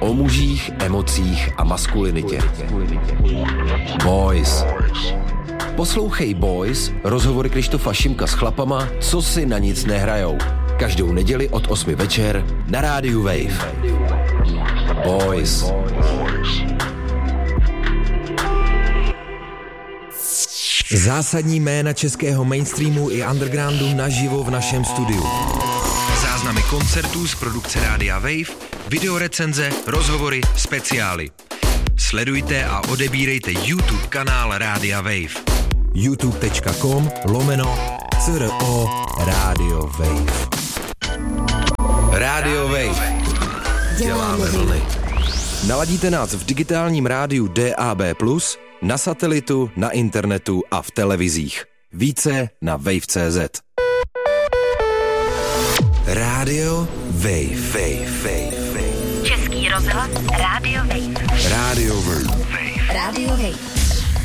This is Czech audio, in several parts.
O mužích, emocích a maskulinitě. Boys. Poslouchej Boys, rozhovory Krištofa Šimka s chlapama, co si na nic nehrajou. Každou neděli od 8 večer na rádiu Wave. Boys. Zásadní jména českého mainstreamu i undergroundu naživo v našem studiu. Záznamy koncertů z produkce Rádia Wave, videorecenze, rozhovory, speciály. Sledujte a odebírejte YouTube kanál Rádia Wave. youtube.com/CRO Radio Wave. Radio Wave. Děláme vlny. Naladíte nás v digitálním rádiu DAB+, na satelitu, na internetu a v televizích. Více na wave.cz. Radio Wave. Český rozhlas Radio Wave. Radio Wave. Radio Wave.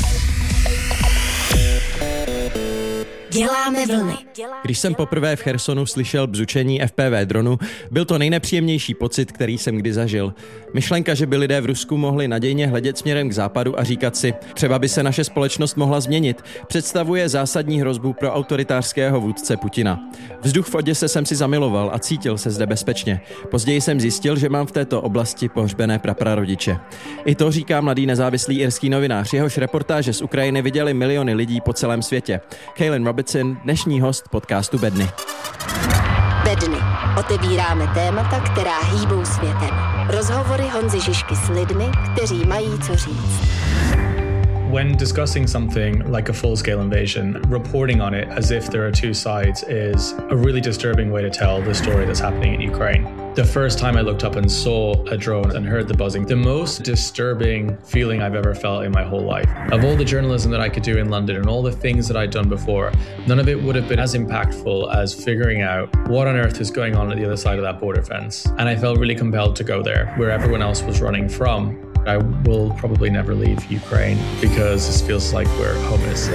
Děláme vlny. Když jsem poprvé v Chersonu slyšel bzučení FPV dronu, byl to nejnepříjemnější pocit, který jsem kdy zažil. Myšlenka, že by lidé v Rusku mohli nadějně hledět směrem k západu a říkat si, třeba by se naše společnost mohla změnit, představuje zásadní hrozbu pro autoritářského vůdce Putina. Vzduch v Oděse jsem si zamiloval a cítil se zde bezpečně. Později jsem zjistil, že mám v této oblasti pohřbené praprarodiče. I to říká mladý nezávislý irský novinář. Jehož reportáže z Ukrajiny viděli miliony lidí po celém světě. Kaylin Robertson, dnešní host podcastu Bedny. Bedny. Otevíráme témata, která hýbou světem. Rozhovory Honzy Žižky s lidmi, kteří mají co říct. When discussing something like a full-scale invasion, reporting on it as if there are two sides is a really disturbing way to tell the story that's happening in Ukraine. The first time I looked up and saw a drone and heard the buzzing, the most disturbing feeling I've ever felt in my whole life. Of all the journalism that I could do in London and all the things that I'd done before, none of it would have been as impactful as figuring out what on earth is going on at the other side of that border fence. And I felt really compelled to go there, where everyone else was running from. I will probably never leave Ukraine because this feels like we're homeless.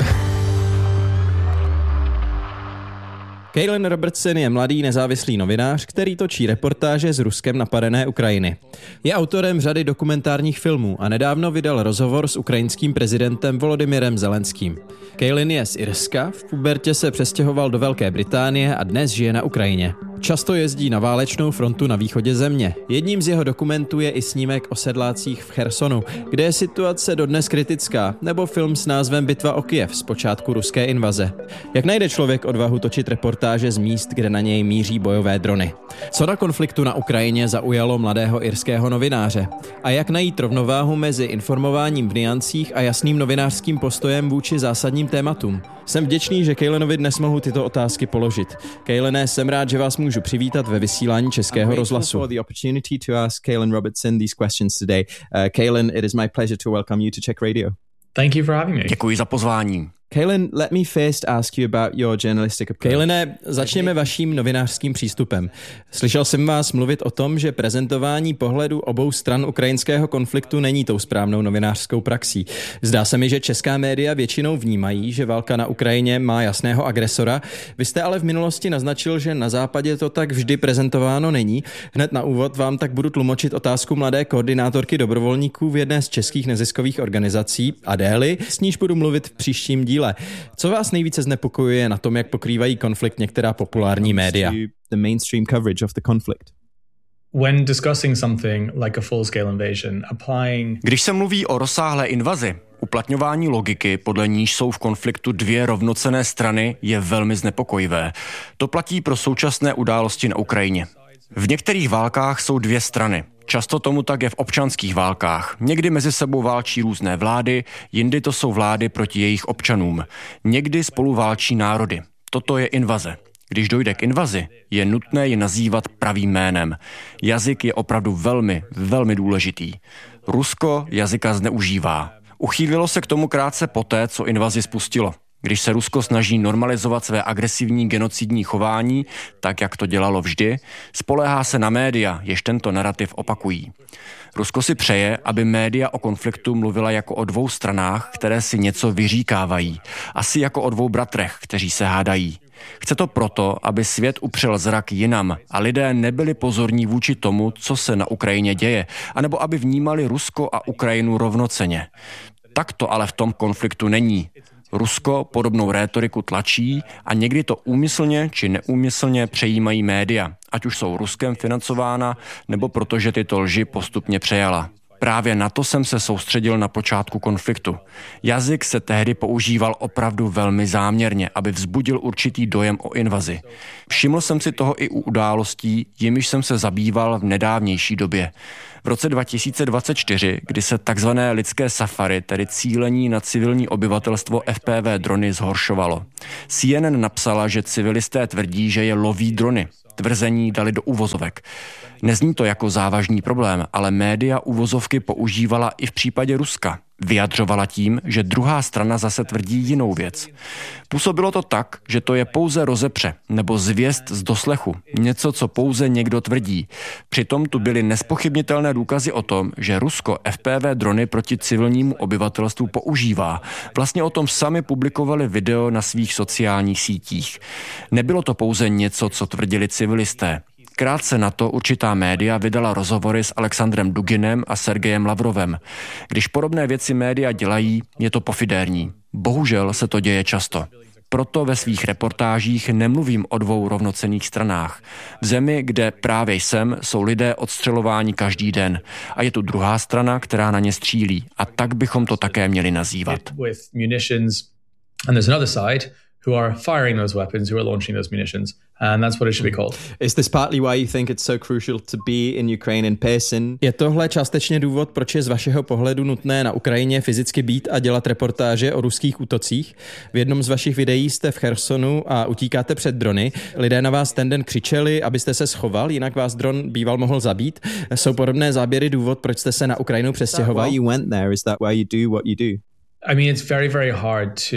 Kaylin Robertson je mladý nezávislý novinář, který točí reportáže z Ruskem napadené Ukrajiny. Je autorem řady dokumentárních filmů a nedávno vydal rozhovor s ukrajinským prezidentem Volodymyrem Zelenským. Kaylin je z Irska, v pubertě se přestěhoval do Velké Británie a dnes žije na Ukrajině. Často jezdí na válečnou frontu na východě země. Jedním z jeho dokumentů je i snímek o sedlácích v Chersonu, kde je situace dodnes kritická, nebo film s názvem Bitva o Kyjev z počátku ruské invaze. Jak najde člověk odvahu točit reportáže z míst, kde na něj míří bojové drony? Co na konfliktu na Ukrajině zaujalo mladého irského novináře? A jak najít rovnováhu mezi informováním v niancích a jasným novinářským postojem vůči zásadním tématům? Jsem vděčný, že Kaylinovi dnes mohu tyto otázky položit. Kayline, jsem rád, že vás můžu přivítat ve vysílání Českého rozhlasu. For the opportunity to ask Kaylin Robertson these questions today. Kaylin, it is my pleasure to welcome you to Czech Radio. Thank you for having me. Děkuji za pozvání. Kaylin, let me first ask you about your journalistic approach. Kayline, začněme vaším novinářským přístupem. Slyšel jsem vás mluvit o tom, že prezentování pohledu obou stran ukrajinského konfliktu není tou správnou novinářskou praxí. Zdá se mi, že česká média většinou vnímají, že válka na Ukrajině má jasného agresora. Vy jste ale v minulosti naznačil, že na západě to tak vždy prezentováno není. Hned na úvod vám tak budu tlumočit otázku mladé koordinátorky dobrovolníků v jedné z českých neziskových organizací, Adély, s níž budu mluvit v příštím díle. Co vás nejvíce znepokojuje na tom, jak pokrývají konflikt některá populární média? The mainstream coverage of the conflict. When discussing something like a full-scale invasion, applying... Když se mluví o rozsáhlé invazi, uplatňování logiky, podle níž jsou v konfliktu dvě rovnocenné strany, je velmi znepokojivé. To platí pro současné události na Ukrajině. V některých válkách jsou dvě strany. Často tomu tak je v občanských válkách. Někdy mezi sebou válčí různé vlády, jindy to jsou vlády proti jejich občanům. Někdy spolu válčí národy. Toto je invaze. Když dojde k invazi, je nutné ji nazývat pravým jménem. Jazyk je opravdu velmi, velmi důležitý. Rusko jazyka zneužívá. Uchýlilo se k tomu krátce poté, co invazi spustilo. Když se Rusko snaží normalizovat své agresivní genocidní chování, tak jak to dělalo vždy, spoléhá se na média, jež tento narrativ opakují. Rusko si přeje, aby média o konfliktu mluvila jako o dvou stranách, které si něco vyříkávají. Asi jako o dvou bratrech, kteří se hádají. Chce to proto, aby svět upřel zrak jinam a lidé nebyli pozorní vůči tomu, co se na Ukrajině děje, anebo aby vnímali Rusko a Ukrajinu rovnocenně. Tak to ale v tom konfliktu není. Rusko podobnou rétoriku tlačí a někdy to úmyslně či neúmyslně přejímají média, ať už jsou Ruskem financována, nebo protože tyto lži postupně přejala. Právě na to jsem se soustředil na počátku konfliktu. Jazyk se tehdy používal opravdu velmi záměrně, aby vzbudil určitý dojem o invazi. Všiml jsem si toho i u událostí, jimiž jsem se zabýval v nedávnější době. V roce 2024, kdy se takzvané lidské safari, tedy cílení na civilní obyvatelstvo FPV drony, zhoršovalo. CNN napsala, že civilisté tvrdí, že je loví drony. Tvrzení dali do uvozovek. Nezní to jako závažný problém, ale média uvozovky používala i v případě Ruska. Vyjadřovala tím, že druhá strana zase tvrdí jinou věc. Působilo to tak, že to je pouze rozepře nebo zvěst z doslechu, něco, co pouze někdo tvrdí. Přitom tu byly nespochybnitelné důkazy o tom, že Rusko FPV drony proti civilnímu obyvatelstvu používá. Vlastně o tom sami publikovali video na svých sociálních sítích. Nebylo to pouze něco, co tvrdili civilisté. Krátce na to určitá média vydala rozhovory s Alexandrem Duginem a Sergejem Lavrovem. Když podobné věci média dělají, je to pofidérní. Bohužel se to děje často. Proto ve svých reportážích nemluvím o dvou rovnocenných stranách. V zemi, kde právě jsem, jsou lidé odstřelováni každý den. A je tu druhá strana, která na ně střílí. A tak bychom to také měli nazývat. Who are firing those weapons, who are launching those munitions. And that's what it should be called. Is this partly why you think it's so crucial to be in Ukraine in person? Je tohle částečně důvod, proč je z vašeho pohledu nutné na Ukrajině fyzicky být a dělat reportáže o ruských útocích? V jednom z vašich videí jste v Chersonu a utíkáte před drony. Lidé na vás ten den křičeli, abyste se schoval, jinak vás dron býval mohl zabít. Jsou podobné záběry důvod, proč jste se na Ukrajinu přestěhoval? Why you went there? Is that why you do what you do? I mean, it's very, very hard to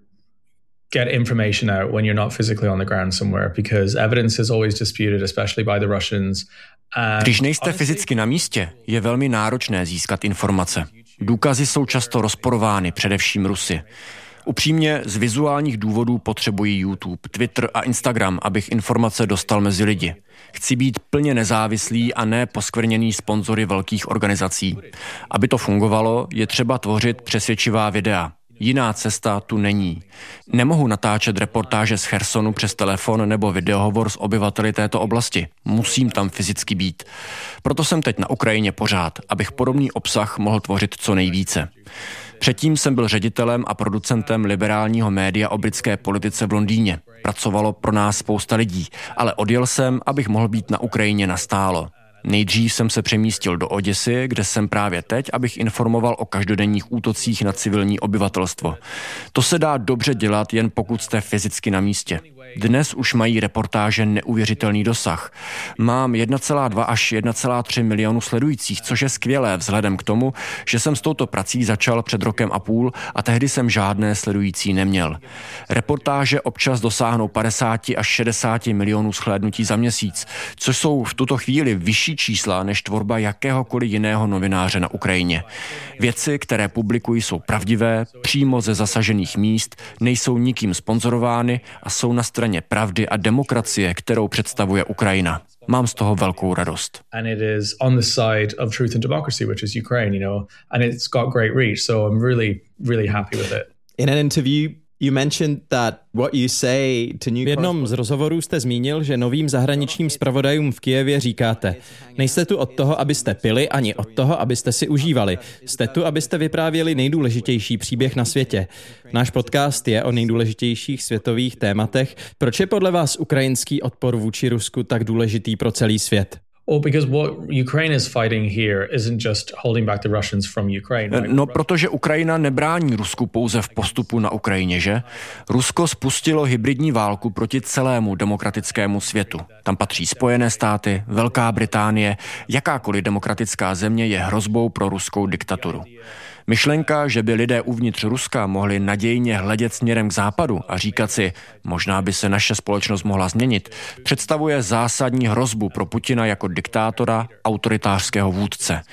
get information out when you're not physically on the ground somewhere, because evidence is always disputed, especially by the Russians. Když nejste fyzicky na místě, je velmi náročné získat informace. Důkazy jsou často rozporovány, především Rusy. Upřímně, z vizuálních důvodů potřebuji YouTube, Twitter a Instagram, abych informace dostal mezi lidi. Chci být plně nezávislý a ne poskvrněný sponzory velkých organizací. Aby to fungovalo, je třeba tvořit přesvědčivá videa. Jiná cesta tu není. Nemohu natáčet reportáže z Chersonu přes telefon nebo videohovor s obyvateli této oblasti. Musím tam fyzicky být. Proto jsem teď na Ukrajině pořád, abych podobný obsah mohl tvořit co nejvíce. Předtím jsem byl ředitelem a producentem liberálního média o britské politice v Londýně. Pracovalo pro nás spousta lidí, ale odjel jsem, abych mohl být na Ukrajině nastálo. Nejdřív jsem se přemístil do Oděsy, kde jsem právě teď, abych informoval o každodenních útocích na civilní obyvatelstvo. To se dá dobře dělat, jen pokud jste fyzicky na místě. Dnes už mají reportáže neuvěřitelný dosah. Mám 1,2 až 1,3 milionu sledujících, což je skvělé vzhledem k tomu, že jsem s touto prací začal před rokem a půl a tehdy jsem žádné sledující neměl. Reportáže občas dosáhnou 50 až 60 milionů shlédnutí za měsíc, což jsou v tuto chvíli vyšší čísla než tvorba jakéhokoliv jiného novináře na Ukrajině. Věci, které publikují, jsou pravdivé, přímo ze zasažených míst, nejsou nikým sponzorovány a jsou na straně pravdy a demokracie, kterou představuje Ukrajina. Mám z toho velkou radost. And it is on the side of truth and democracy, which is Ukraine, you know, and it's got great reach, so I'm really, really happy with it. In an interview you mentioned that what you say to new... V jednom z rozhovorů jste zmínil, že novým zahraničním zpravodajům v Kyjevě říkáte: nejste tu od toho, abyste pili, ani od toho, abyste si užívali. Jste tu, abyste vyprávěli nejdůležitější příběh na světě. Náš podcast je o nejdůležitějších světových tématech. Proč je podle vás ukrajinský odpor vůči Rusku tak důležitý pro celý svět? Oh, because what Ukraine is fighting here isn't just holding back the Russians from Ukraine. No, protože Ukrajina nebrání Rusku pouze v postupu na Ukrajině, že? Rusko spustilo hybridní válku proti celému demokratickému světu. Tam patří Spojené státy, Velká Británie, jakákoliv demokratická země je hrozbou pro ruskou diktaturu. Myšlenka, že by lidé uvnitř Ruska mohli nadějně hledět směrem k západu a říkat si, možná by se naše společnost mohla změnit, představuje zásadní hrozbu pro Putina jako diktátora, autoritářského vůdce.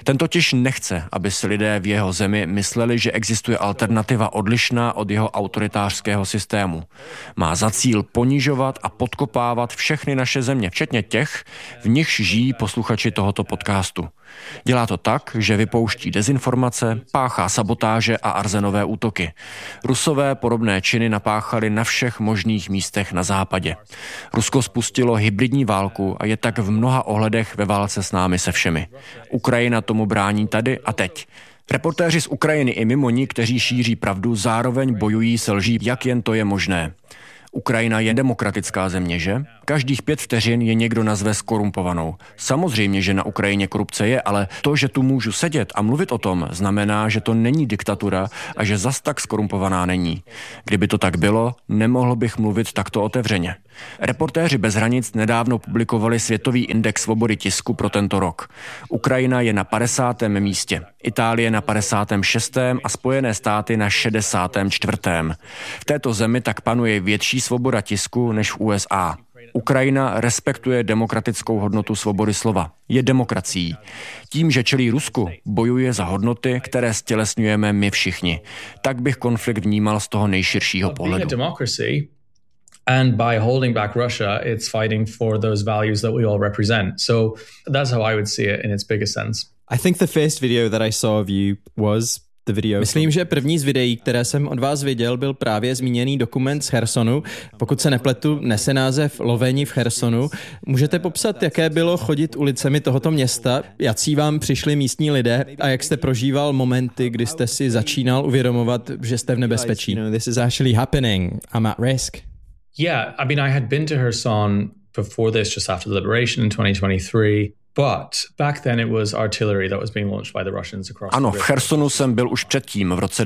Ten totiž nechce, aby si lidé v jeho zemi mysleli, že existuje alternativa odlišná od jeho autoritářského systému. Má za cíl ponižovat a podkopávat všechny naše země, včetně těch, v nichž žijí posluchači tohoto podcastu. Dělá to tak, že vypouští dezinformace, páchá sabotáže a arzenové útoky. Rusové podobné činy napáchali na všech možných místech na západě. Rusko spustilo hybridní válku a je tak v mnoha ohledech ve válce s námi se všemi. Ukrajina tomu brání tady a teď. Reportéři z Ukrajiny i mimo ní, kteří šíří pravdu, zároveň bojují se lží, jak jen to je možné. Ukrajina je demokratická země, že? Každých 5 vteřin je někdo nazve zkorumpovanou. Samozřejmě, že na Ukrajině korupce je, ale to, že tu můžu sedět a mluvit o tom, znamená, že to není diktatura a že zas tak zkorumpovaná není. Kdyby to tak bylo, nemohl bych mluvit takto otevřeně. Reportéři bez hranic nedávno publikovali Světový index svobody tisku pro tento rok. Ukrajina je na 50. místě, Itálie na 56. a Spojené státy na 64. V této zemi tak panuje větší svoboda tisku než v USA. Ukrajina respektuje demokratickou hodnotu svobody slova. Je demokracií. Tím, že čelí Rusku, bojuje za hodnoty, které stělesňujeme my všichni. Tak bych konflikt vnímal z toho nejširšího pohledu. And by holding back Russia, it's fighting for those values that we all represent. So that's how I would see it in its biggest sense. I think the first video that I saw of you was the video. Myslím, že první z videí, které jsem od vás viděl, byl právě zmíněný dokument z Chersonu. Pokud se nepletu, nese název Loveni v Chersonu. Můžete popsat, jaké bylo chodit ulicemi tohoto města? Jací vám přišli místní lidé a jak jste prožíval momenty, kdy jste si začínal uvědomovat, že jste v nebezpečí? This is actually happening. I'm at risk. Yeah, I mean, I had been to Kherson before this, just after the liberation in 2023. But back then it was artillery that was being launched by the Russians across. Ano, v Chersonu jsem byl už předtím, v roce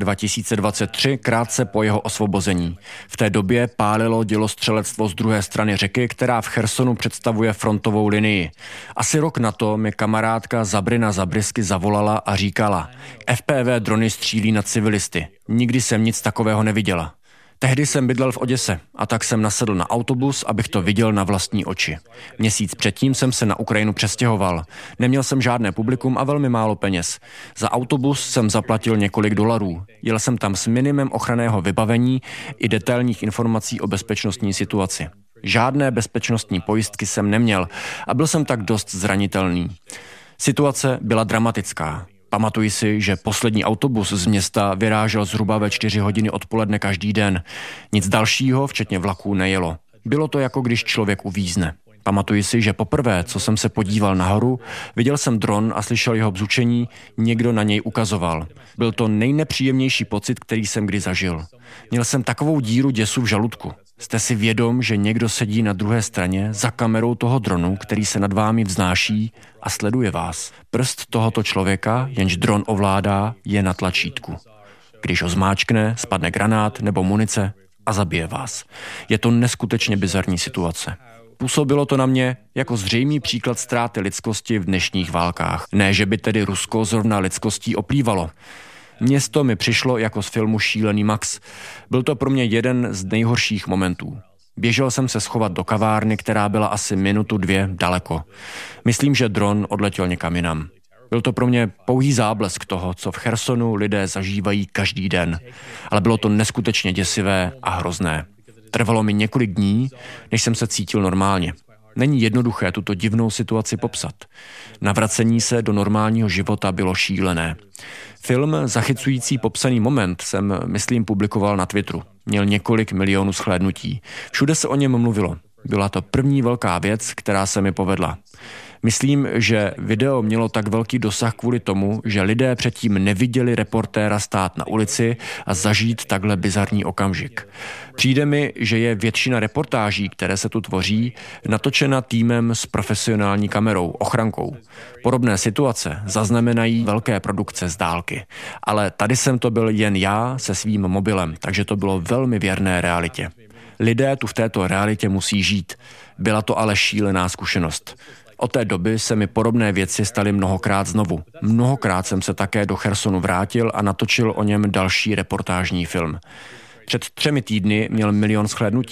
2023, krátce po jeho osvobození. V té době pálilo dělostřelectvo z druhé strany řeky, která v Chersonu představuje frontovou linii. Asi rok na to mi kamarádka Zabrina Zabrisky zavolala a říkala: FPV drony střílí na civilisty. Nikdy jsem nic takového neviděla. Tehdy jsem bydlel v Oděse a tak jsem nasedl na autobus, abych to viděl na vlastní oči. Měsíc předtím jsem se na Ukrajinu přestěhoval. Neměl jsem žádné publikum a velmi málo peněz. Za autobus jsem zaplatil několik dolarů. Jel jsem tam s minimem ochranného vybavení i detailních informací o bezpečnostní situaci. Žádné bezpečnostní pojistky jsem neměl a byl jsem tak dost zranitelný. Situace byla dramatická. Pamatuji si, že poslední autobus z města vyrážel zhruba ve 4 hodiny odpoledne každý den. Nic dalšího, včetně vlaků, nejelo. Bylo to, jako když člověk uvízne. Pamatuji si, že poprvé, co jsem se podíval nahoru, viděl jsem dron a slyšel jeho bzučení, někdo na něj ukazoval. Byl to nejnepříjemnější pocit, který jsem kdy zažil. Měl jsem takovou díru děsu v žaludku. Jste si vědom, že někdo sedí na druhé straně za kamerou toho dronu, který se nad vámi vznáší a sleduje vás. Prst tohoto člověka, jenž dron ovládá, je na tlačítku. Když ho zmáčkne, spadne granát nebo munice a zabije vás. Je to neskutečně bizarní situace. Působilo to na mě jako zřejmý příklad ztráty lidskosti v dnešních válkách. Ne, že by tedy Rusko zrovna lidskostí oplývalo. Město mi přišlo jako z filmu Šílený Max. Byl to pro mě jeden z nejhorších momentů. Běžel jsem se schovat do kavárny, která byla asi 1-2 minuty daleko. Myslím, že dron odletěl někam jinam. Byl to pro mě pouhý záblesk toho, co v Chersonu lidé zažívají každý den. Ale bylo to neskutečně děsivé a hrozné. Trvalo mi několik dní, než jsem se cítil normálně. Není jednoduché tuto divnou situaci popsat. Navracení se do normálního života bylo šílené. Film zachycující popsaný moment jsem, myslím, publikoval na Twitteru. Měl několik milionů shlédnutí. Všude se o něm mluvilo. Byla to první velká věc, která se mi povedla. Myslím, že video mělo tak velký dosah kvůli tomu, že lidé předtím neviděli reportéra stát na ulici a zažít takhle bizarní okamžik. Přijde mi, že je většina reportáží, které se tu tvoří, natočena týmem s profesionální kamerou, ochrankou. Podobné situace zaznamenají velké produkce z dálky. Ale tady jsem to byl jen já se svým mobilem, takže to bylo velmi věrné realitě. Lidé tu v této realitě musí žít. Byla to ale šílená zkušenost. Od té doby se mi podobné věci staly mnohokrát znovu. Mnohokrát jsem se také do Chersonu vrátil a natočil o něm další reportážní film. Před 3 týdny měl 1 milion shlédnutí.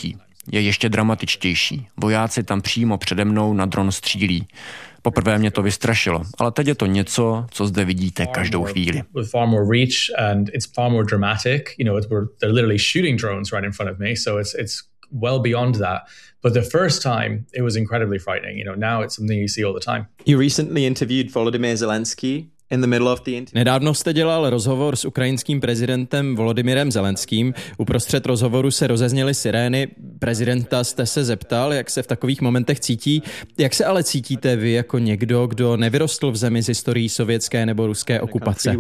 je ještě dramatičtější. Vojáci tam přímo přede mnou na dron střílí. Poprvé mě to vystrašilo, ale teď je to něco, co zde vidíte každou chvíli. Well beyond that, but the first time it was incredibly frightening. Now it's something you see all the time. You recently interviewed Volodymyr Zelensky. In the middle of the interview. Nedávno jste dělal rozhovor s ukrajinským prezidentem Volodymyrem Zelenským. Uprostřed rozhovoru se rozezněly sirény. Prezidenta jste se zeptal, jak se v takových momentech cítí. Jak se ale cítíte vy jako někdo, kdo nevyrostl v zemi s historií sovětské nebo ruské okupace?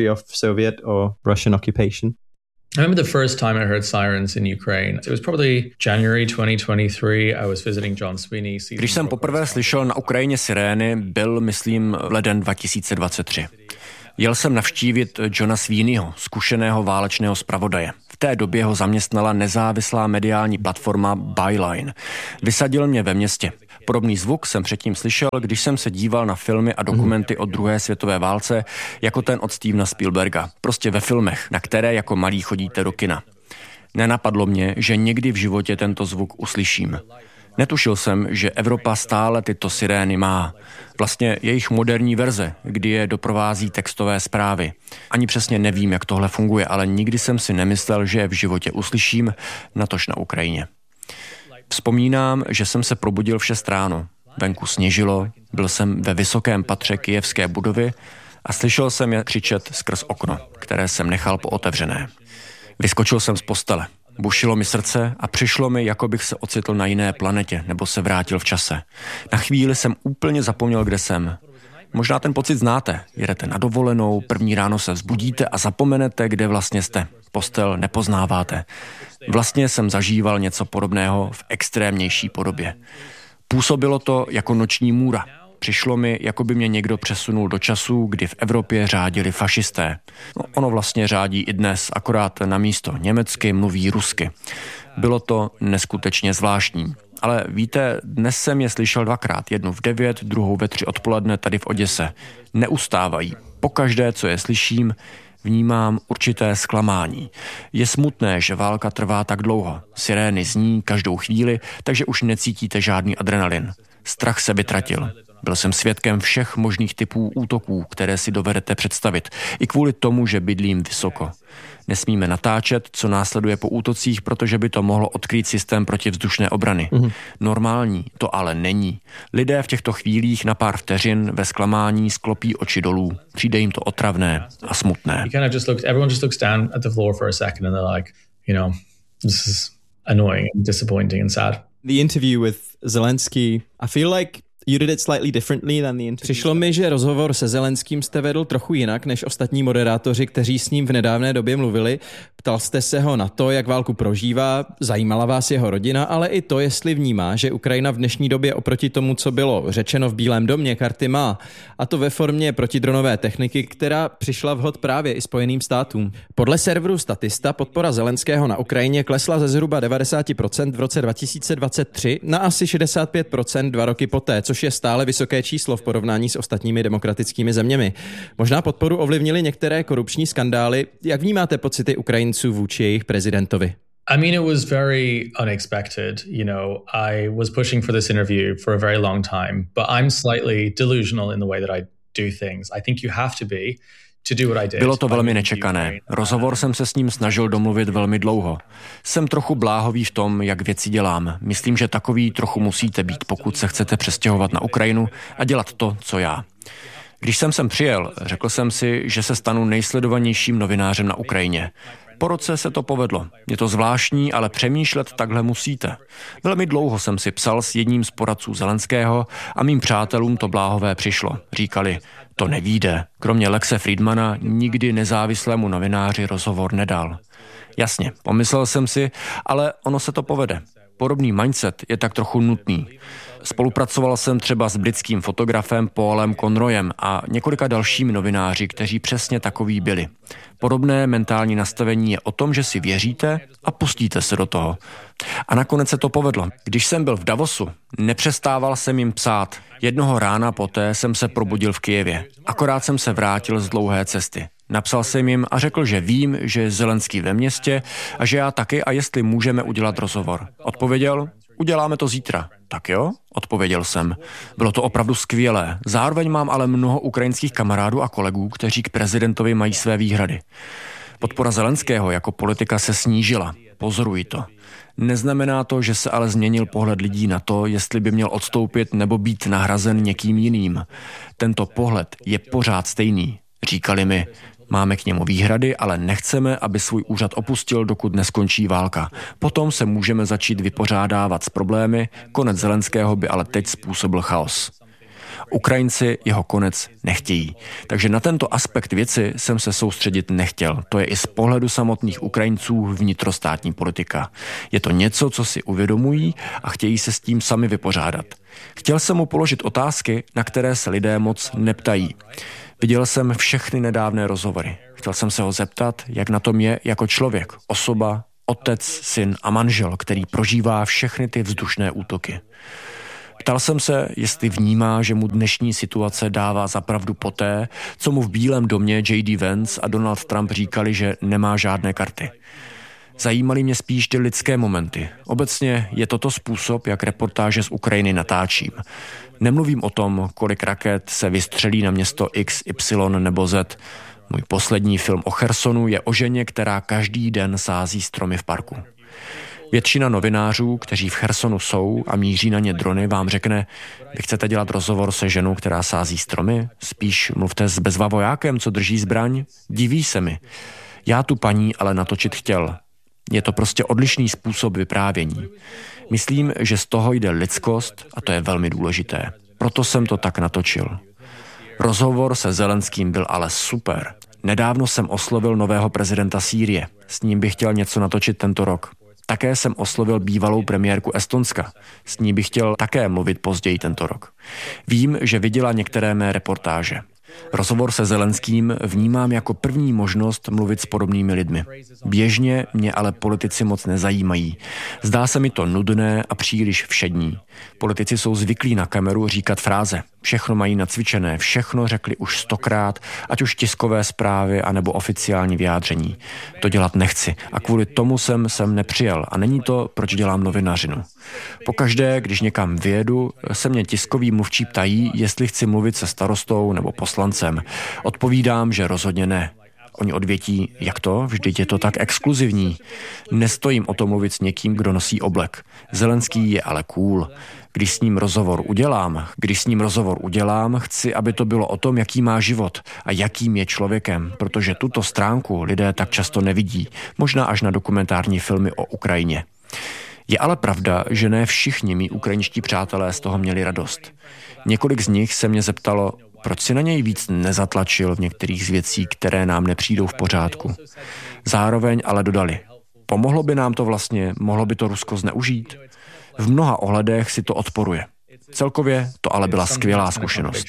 I remember the first time I heard sirens in Ukraine. It was probably January 2023. I was visiting John Sweeney. Když jsem poprvé slyšel na Ukrajině sirény, byl, myslím, leden 2023. Jel jsem navštívit Johna Sweeneyho, zkušeného válečného zpravodaje. V té době ho zaměstnala nezávislá mediální platforma Byline. Vysadil mě ve městě. Podobný zvuk jsem předtím slyšel, když jsem se díval na filmy a dokumenty o druhé světové válce, jako ten od Stevena Spielberga. Prostě ve filmech, na které jako malí chodíte do kina. Nenapadlo mě, že někdy v životě tento zvuk uslyším. Netušil jsem, že Evropa stále tyto sirény má. Vlastně jejich moderní verze, kdy je doprovází textové zprávy. Ani přesně nevím, jak tohle funguje, ale nikdy jsem si nemyslel, že je v životě uslyším, natož na Ukrajině. Vzpomínám, že jsem se probudil v 6 ráno. Venku sněžilo, byl jsem ve vysokém patře kyjevské budovy a slyšel jsem je křičet skrz okno, které jsem nechal pootevřené. Vyskočil jsem z postele. Bušilo mi srdce a přišlo mi, jako bych se ocitl na jiné planetě nebo se vrátil v čase. Na chvíli jsem úplně zapomněl, kde jsem. Možná ten pocit znáte. Jedete na dovolenou, první ráno se vzbudíte a zapomenete, kde vlastně jste. Postel nepoznáváte. Vlastně jsem zažíval něco podobného v extrémnější podobě. Působilo to jako noční můra. Přišlo mi, jako by mě někdo přesunul do časů, kdy v Evropě řádili fašisté. Ono vlastně řádí i dnes, akorát na místo německy mluví rusky. Bylo to neskutečně zvláštní. Ale víte, dnes jsem je slyšel 2krát, jednu v 9, druhou ve 3 odpoledne tady v Oděse. Neustávají. Pokaždé, co je slyším, vnímám určité zklamání. Je smutné, že válka trvá tak dlouho. Sirény zní každou chvíli, takže už necítíte žádný adrenalin. Strach se vytratil. Byl jsem svědkem všech možných typů útoků, které si dovedete představit. I kvůli tomu, že bydlím vysoko. Nesmíme natáčet, co následuje po útocích, protože by to mohlo odkrýt systém protivzdušné obrany. Normální to ale není. Lidé v těchto chvílích na pár vteřin ve zklamání sklopí oči dolů. Přijde jim to otravné a smutné. Everyone just looks down at the floor for a second and they're like, this is annoying and disappointing and sad. The interview with Zelensky, I feel like you did it slightly differently than the interview. Přišlo mi, že rozhovor se Zelenským jste vedl trochu jinak než ostatní moderátoři, kteří s ním v nedávné době mluvili. Ptal jste se ho na to, jak válku prožívá, zajímala vás jeho rodina, ale i to, jestli vnímá, že Ukrajina v dnešní době oproti tomu, co bylo řečeno v Bílém domě, karty má. A to ve formě protidronové techniky, která přišla vhod právě i Spojeným státům. Podle serveru Statista podpora Zelenského na Ukrajině klesla ze zhruba 90% v roce 2023 na asi 65% 2 roky poté, což je stále vysoké číslo v porovnání s ostatními demokratickými zeměmi. Možná podporu ovlivnily některé korupční skandály. Jak vnímáte pocity Ukrajinců vůči jejich prezidentovi? I mean, it was very unexpected. I was pushing for this interview for a very long time, but I'm slightly delusional in the way that I do things. I think you have to be. Bylo to velmi nečekané. Rozhovor jsem se s ním snažil domluvit velmi dlouho. Jsem trochu bláhový v tom, jak věci dělám. Myslím, že takový trochu musíte být, pokud se chcete přestěhovat na Ukrajinu a dělat to, co já. Když jsem sem přijel, řekl jsem si, že se stanu nejsledovanějším novinářem na Ukrajině. Po roce se to povedlo. Je to zvláštní, ale přemýšlet takhle musíte. Velmi dlouho jsem si psal s jedním z poradců Zelenského a mým přátelům to bláhové přišlo. Říkali, to nevíde. Kromě Lexe Friedmana nikdy nezávislému novináři rozhovor nedal. Jasně, pomyslel jsem si, ale ono se to povede. Podobný mindset je tak trochu nutný. Spolupracoval jsem třeba s britským fotografem Paulem Conroyem a několika dalšími novináři, kteří přesně takoví byli. Podobné mentální nastavení je o tom, že si věříte a pustíte se do toho. A nakonec se to povedlo. Když jsem byl v Davosu, nepřestával jsem jim psát. Jednoho rána poté jsem se probudil v Kyjevě. Akorát jsem se vrátil z dlouhé cesty. Napsal jsem jim a řekl, že vím, že je Zelenský ve městě a že já taky a jestli můžeme udělat rozhovor. Odpověděl, uděláme to zítra. Tak jo, odpověděl jsem. Bylo to opravdu skvělé. Zároveň mám ale mnoho ukrajinských kamarádů a kolegů, kteří k prezidentovi mají své výhrady. Podpora Zelenského jako politika se snížila. Pozoruji to. Neznamená to, že se ale změnil pohled lidí na to, jestli by měl odstoupit nebo být nahrazen někým jiným. Tento pohled je pořád stejný. Říkali mi, máme k němu výhrady, ale nechceme, aby svůj úřad opustil, dokud neskončí válka. Potom se můžeme začít vypořádávat s problémy, konec Zelenského by ale teď způsobil chaos. Ukrajinci jeho konec nechtějí. Takže na tento aspekt věci jsem se soustředit nechtěl. To je i z pohledu samotných Ukrajinců vnitrostátní politika. Je to něco, co si uvědomují a chtějí se s tím sami vypořádat. Chtěl jsem mu položit otázky, na které se lidé moc neptají. Viděl jsem všechny nedávné rozhovory. Chtěl jsem se ho zeptat, jak na tom je jako člověk, osoba, otec, syn a manžel, který prožívá všechny ty vzdušné útoky. Ptal jsem se, jestli vnímá, že mu dnešní situace dává za pravdu poté, co mu v Bílém domě J.D. Vance a Donald Trump říkali, že nemá žádné karty. Zajímaly mě spíš ty lidské momenty. Obecně je toto způsob, jak reportáže z Ukrajiny natáčím. Nemluvím o tom, kolik raket se vystřelí na město X, Y nebo Z. Můj poslední film o Chersonu je o ženě, která každý den sází stromy v parku. Většina novinářů, kteří v Chersonu jsou a míří na ně drony, vám řekne, vy chcete dělat rozhovor se ženou, která sází stromy? Spíš mluvte s bezva vojákem, co drží zbraň? Diví se mi. Já tu paní ale natočit chtěl. Je to prostě odlišný způsob vyprávění. Myslím, že z toho jde lidskost a to je velmi důležité. Proto jsem to tak natočil. Rozhovor se Zelenským byl ale super. Nedávno jsem oslovil nového prezidenta Sýrie. S ním bych chtěl něco natočit tento rok. Také jsem oslovil bývalou premiérku Estonska. S ní bych chtěl také mluvit později tento rok. Vím, že viděla některé mé reportáže. Rozhovor se Zelenským vnímám jako první možnost mluvit s podobnými lidmi. Běžně mě ale politici moc nezajímají. Zdá se mi to nudné a příliš všední. Politici jsou zvyklí na kameru říkat fráze. Všechno mají nacvičené, všechno řekli už 100krát, ať už tiskové zprávy, anebo oficiální vyjádření. To dělat nechci a kvůli tomu jsem nepřijel a není to, proč dělám novinařinu. Pokaždé, když někam vyjedu, se mě tiskoví mluvčí ptají, jestli chci mluvit se starostou nebo poslancem. Odpovídám, že rozhodně ne. Oni odvětí, jak to? Vždyť je to tak exkluzivní. Nestojím o tom mluvit s někým, kdo nosí oblek. Zelenský je ale cool. Když s ním rozhovor udělám, chci, aby to bylo o tom, jaký má život a jakým je člověkem, protože tuto stránku lidé tak často nevidí, možná až na dokumentární filmy o Ukrajině. Je ale pravda, že ne všichni mí ukrajinští přátelé z toho měli radost. Několik z nich se mě zeptalo, proč si na něj víc nezatlačil v některých z věcí, které nám nepřijdou v pořádku. Zároveň ale dodali, pomohlo by nám to vlastně, mohlo by to Rusko zneužít? V mnoha ohledech si to odporuje. Celkově to ale byla skvělá zkušenost.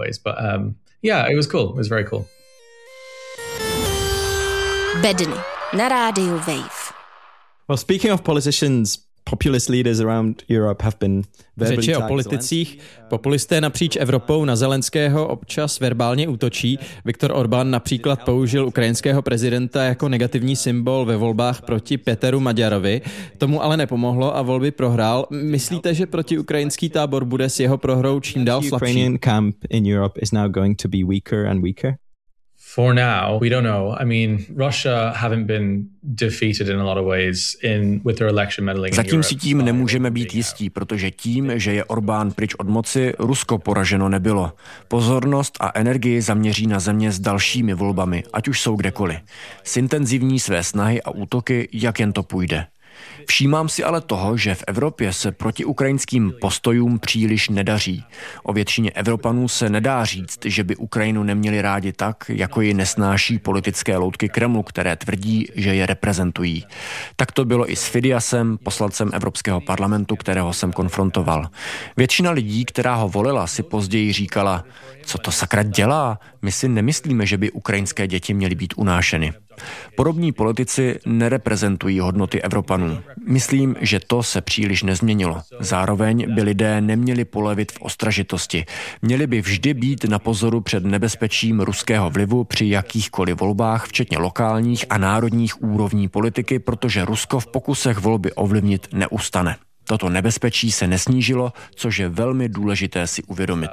Bedny na rádiu Wave. Well, speaking of politicians, populist leaders around Europe have been řeči o politicích. Populisté napříč Evropou na Zelenského občas verbálně útočí. Viktor Orbán například použil ukrajinského prezidenta jako negativní symbol ve volbách proti Peteru Maďarovi. Tomu ale nepomohlo a volby prohrál. Myslíte, že protiukrajinský tábor bude s jeho prohrou čím dál slabší? Ukrainian camp in Europe is now going to be weaker and weaker? For now, we don't know. I mean, Russia haven't been defeated in a lot of ways with their election meddling. Zatím si tím nemůžeme být jistí, protože tím, že je Orbán pryč od moci, Rusko poraženo nebylo. Pozornost a energii zaměří na země s dalšími volbami, ať už jsou kdekoliv. Zintenzivní své snahy a útoky, jak jen to půjde. Všímám si ale toho, že v Evropě se proti ukrajinským postojům příliš nedaří. O většině Evropanů se nedá říct, že by Ukrajinu neměli rádi tak, jako ji nesnáší politické loutky Kremlu, které tvrdí, že je reprezentují. Tak to bylo i s Fidiasem, poslancem Evropského parlamentu, kterého jsem konfrontoval. Většina lidí, která ho volila, si později říkala, co to sakra dělá? My si nemyslíme, že by ukrajinské děti měly být unášeny. Podobní politici nereprezentují hodnoty Evropanů. Myslím, že to se příliš nezměnilo. Zároveň by lidé neměli polevit v ostražitosti. Měli by vždy být na pozoru před nebezpečím ruského vlivu při jakýchkoliv volbách, včetně lokálních a národních úrovní politiky, protože Rusko v pokusech volby ovlivnit neustane. Toto nebezpečí se nesnížilo, což je velmi důležité si uvědomit.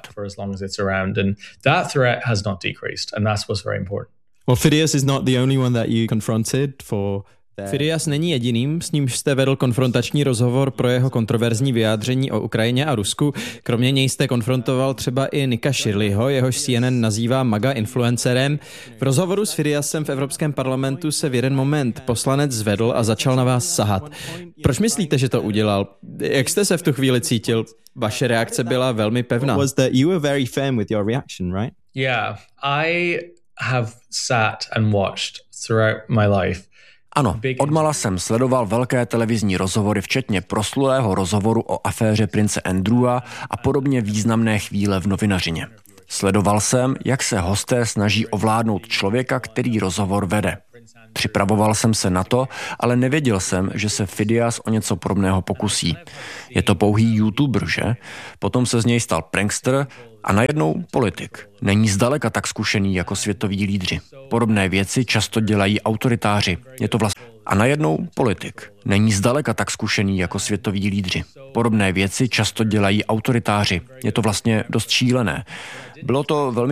Well, Fidias is not the only one that you confronted for. Fidias není jediným, s nímž jste vedl konfrontační rozhovor pro jeho kontroverzní vyjádření o Ukrajině a Rusku. Kromě něj jste konfrontoval třeba i Nicka Shirleyho, jehož CNN nazývá MAGA influencerem. V rozhovoru s Fidiasem v Evropském parlamentu se v jeden moment poslanec zvedl a začal na vás sahat. Proč myslíte, že to udělal? Jak jste se v tu chvíli cítil? Vaše reakce byla velmi pevná. You were very firm with your reaction, right? Yeah, I have sat and watched throughout my life. Ano, odmala jsem sledoval velké televizní rozhovory, včetně proslulého rozhovoru o aféře prince Andrewa a podobně významné chvíle v novinařině. Sledoval jsem, jak se hosté snaží ovládnout člověka, který rozhovor vede. Připravoval jsem se na to, ale nevěděl jsem, že se Fidias o něco podobného pokusí. Je to pouhý YouTuber, že? Potom se z něj stal prankster a najednou politik. Není zdaleka tak zkušený jako světoví lídři. Podobné věci často dělají autoritáři. Je to vlastně a najednou politik. Není zdaleka tak zkušený jako světoví lídři. Podobné věci často dělají autoritáři. Je to vlastně dost šílené. Bylo to velmi